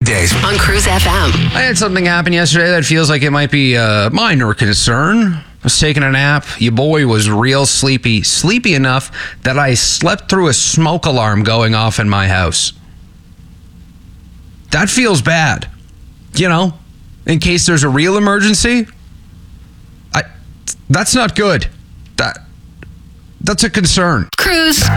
weekdays on Cruise FM. I had something happen yesterday that feels like it might be a minor concern. I was taking a nap. Your boy was real sleepy. Sleepy enough that I slept through a smoke alarm going off in my house. That feels bad. You know, in case there's a real emergency. That's not good. That's a concern. Cruise.